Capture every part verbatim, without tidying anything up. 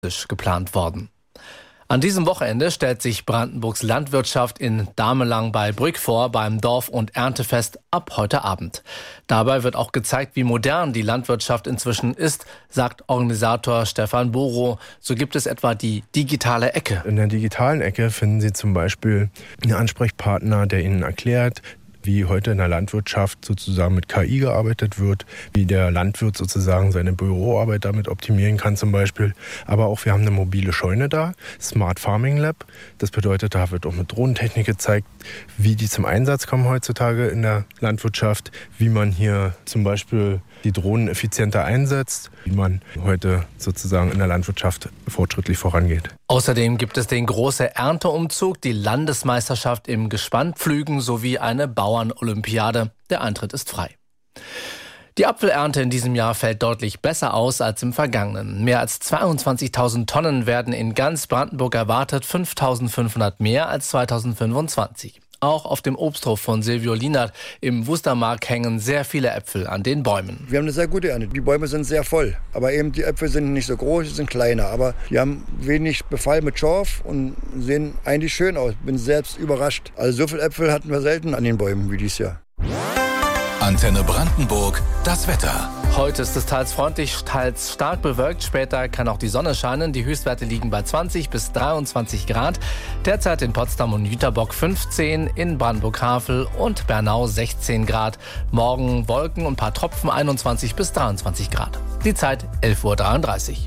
geplant worden. An diesem Wochenende stellt sich Brandenburgs Landwirtschaft in Damelang bei Brück vor beim Dorf- und Erntefest ab heute Abend. Dabei wird auch gezeigt, wie modern die Landwirtschaft inzwischen ist, sagt Organisator Stefan Boro. So gibt es etwa die digitale Ecke. In der digitalen Ecke finden Sie zum Beispiel einen Ansprechpartner, der Ihnen erklärt, wie heute in der Landwirtschaft sozusagen mit K I gearbeitet wird, wie der Landwirt sozusagen seine Büroarbeit damit optimieren kann zum Beispiel. Aber auch wir haben eine mobile Scheune da, Smart Farming Lab. Das bedeutet, da wird auch mit Drohnentechnik gezeigt, wie die zum Einsatz kommen heutzutage in der Landwirtschaft, wie man hier zum Beispiel die Drohnen effizienter einsetzt, wie man heute sozusagen in der Landwirtschaft fortschrittlich vorangeht. Außerdem gibt es den großen Ernteumzug, die Landesmeisterschaft im Gespannpflügen sowie eine Bauernolympiade. Der Eintritt ist frei. Die Apfelernte in diesem Jahr fällt deutlich besser aus als im vergangenen. Mehr als zweiundzwanzigtausend Tonnen werden in ganz Brandenburg erwartet, fünftausendfünfhundert mehr als zweitausendfünfundzwanzig. Auch auf dem Obsthof von Silvio Lienert im Wustermark hängen sehr viele Äpfel an den Bäumen. Wir haben eine sehr gute Ernte. Die Bäume sind sehr voll. Aber eben die Äpfel sind nicht so groß, sie sind kleiner. Aber die haben wenig Befall mit Schorf und sehen eigentlich schön aus. Bin selbst überrascht. Also so viele Äpfel hatten wir selten an den Bäumen wie dieses Jahr. Antenne Brandenburg, das Wetter. Heute ist es teils freundlich, teils stark bewölkt. Später kann auch die Sonne scheinen. Die Höchstwerte liegen bei zwanzig bis dreiundzwanzig Grad. Derzeit in Potsdam und Jüterbock fünfzehn, in Brandenburg-Havel und Bernau sechzehn Grad. Morgen Wolken und ein paar Tropfen, einundzwanzig bis dreiundzwanzig Grad. Die Zeit elf Uhr dreiunddreißig.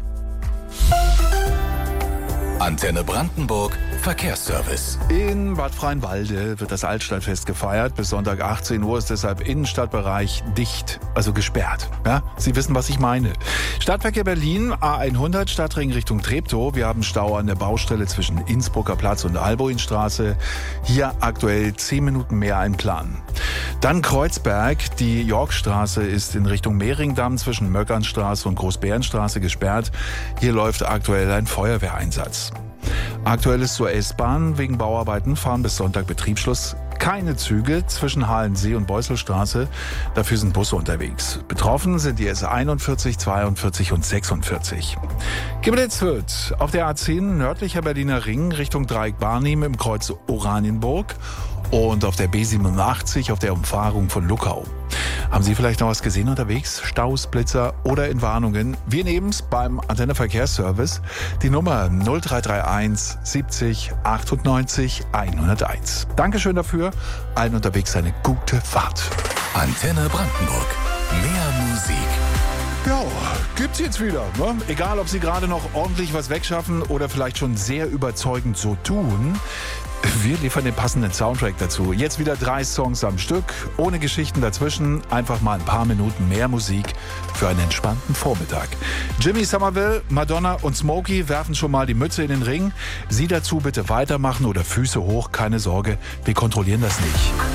Antenne Brandenburg, Verkehrsservice. In Bad Freienwalde wird das Altstadtfest gefeiert. Bis Sonntag achtzehn Uhr ist deshalb Innenstadtbereich dicht, also gesperrt. Ja, Sie wissen, was ich meine. Stadtverkehr Berlin, A hundert, Stadtring Richtung Treptow. Wir haben Stau an der Baustelle zwischen Innsbrucker Platz und Alboinstraße. Hier aktuell zehn Minuten mehr einplanen. Dann Kreuzberg. Die Yorkstraße ist in Richtung Mehringdamm zwischen Möckernstraße und Großbärenstraße gesperrt. Hier läuft aktuell ein Feuerwehreinsatz. Aktuell ist zur S-Bahn wegen Bauarbeiten, fahren bis Sonntag Betriebsschluss. Keine Züge zwischen Halensee und Beuselstraße, dafür sind Busse unterwegs. Betroffen sind die S einundvierzig, zweiundvierzig und sechsundvierzig. Gibbelitz-Hürth auf der A zehn nördlicher Berliner Ring Richtung Dreieck Barnim im Kreuz Oranienburg und auf der B siebenundachtzig auf der Umfahrung von Luckau. Haben Sie vielleicht noch was gesehen unterwegs? Staus, Blitzer oder Entwarnungen? Wir nehmen's beim Antenne Verkehrsservice. Die Nummer null drei drei eins siebzig achtundneunzig hunderteins. Dankeschön dafür. Allen unterwegs eine gute Fahrt. Antenne Brandenburg. Mehr Musik. Ja, gibt's jetzt wieder. Ne? Egal, ob Sie gerade noch ordentlich was wegschaffen oder vielleicht schon sehr überzeugend so tun. Wir liefern den passenden Soundtrack dazu. Jetzt wieder drei Songs am Stück, ohne Geschichten dazwischen. Einfach mal ein paar Minuten mehr Musik für einen entspannten Vormittag. Jimmy Somerville, Madonna und Smokey werfen schon mal die Mütze in den Ring. Sie dazu bitte weitermachen oder Füße hoch, keine Sorge, wir kontrollieren das nicht.